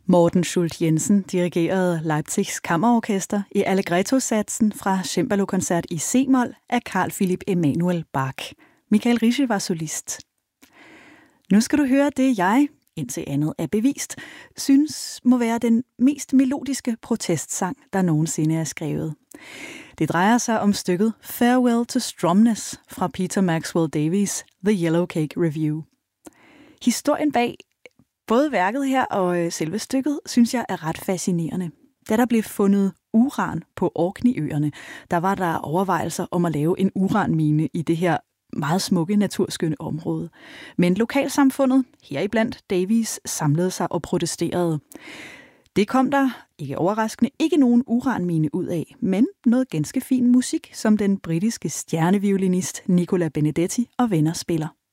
Morten Schultz-Jensen dirigerede Leipzigs kammerorkester i Allegretto-satsen fra Cembalo-koncert i C-mol af Carl Philipp Emanuel Bach. Michael Rische var solist. Nu skal du høre det, jeg, indtil andet er bevist, synes må være den mest melodiske protestsang, der nogensinde er skrevet. Det drejer sig om stykket Farewell to Stromness fra Peter Maxwell Davies' The Yellow Cake Review. Historien bag både værket her og selve stykket, synes jeg er ret fascinerende. Da der blev fundet uran på Orkney-øerne, der var der overvejelser om at lave en uranmine i det her meget smukke, naturskønne område. Men lokalsamfundet, heriblandt Davies, samlede sig og protesterede. Det kom der, ikke overraskende, ikke nogen uranmine ud af, men noget ganske fin musik, som den britiske stjerneviolinist Nicola Benedetti og venner spiller.